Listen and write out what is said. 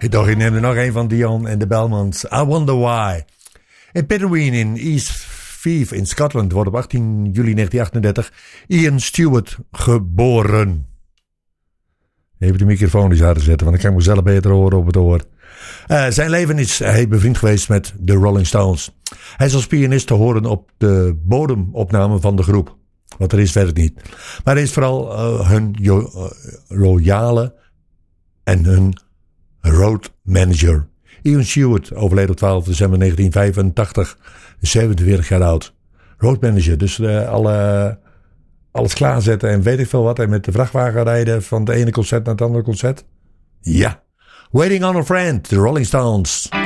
Toch, ik neem er nog een van Dion en de Belmonts. I Wonder Why. In Pittenween in East Fife in Scotland wordt op 18 juli 1938 Ian Stewart geboren. Even de microfoon eens harder zetten, want dan kan ik mezelf beter horen op het oor. Zijn leven is hij bevriend geweest met de Rolling Stones. Hij is als pianist te horen op de bodemopname van de groep. Want er is verder niet. Maar hij is vooral hun loyale en hun road manager. Ian Stewart overleed op 12 december 1985. 47 jaar oud. Road manager, dus alles klaarzetten en weet ik veel wat. En met de vrachtwagen rijden van het ene concert naar het andere concert. Ja. Waiting on a Friend, de Rolling Stones.